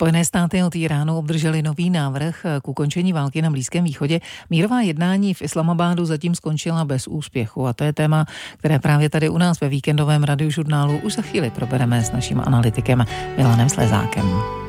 Spojené státy od Iránu obdrželi nový návrh k ukončení války na Blízkém východě. Mírová jednání v Islamabádu zatím skončila bez úspěchu a to je téma, které právě tady u nás ve víkendovém radiožurnálu už za chvíli probereme s naším analytikem Milanem Slezákem.